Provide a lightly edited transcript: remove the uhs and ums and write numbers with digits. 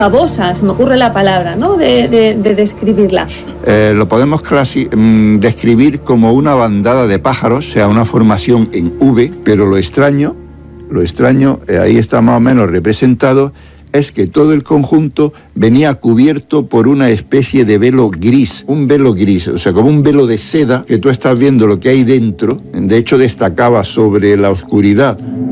babosa, se me ocurre la palabra, ¿no?, de describirla. Lo podemos describir como una bandada de pájaros, o sea, una formación en V, pero lo extraño, ahí está más o menos representado, es que todo el conjunto venía cubierto por una especie de velo gris, un velo gris, o sea, como un velo de seda, que tú estás viendo lo que hay dentro, de hecho destacaba sobre la oscuridad.